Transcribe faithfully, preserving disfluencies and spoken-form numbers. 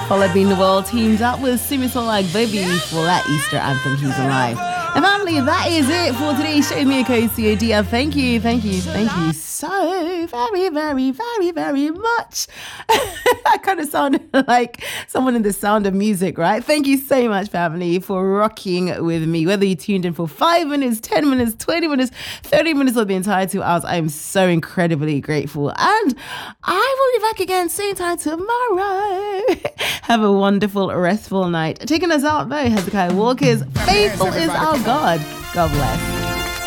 Paula Bean the World teamed up with Simi Like Baby for that Easter anthem, He's Alive. And family, that is it for today's Show Me a Code C A D. And thank you, thank you, thank you so very, very, very, very much. I kind of sounded like someone in The Sound of Music, right? Thank you so much, family, for rocking with me. Whether you tuned in for five minutes, ten minutes, twenty minutes, thirty minutes, or the entire two hours, I am so incredibly grateful. And I will be back again same time tomorrow. Have a wonderful, restful night. Taking us out, though, Hezekiah Walker's Faithful is Our God. God bless.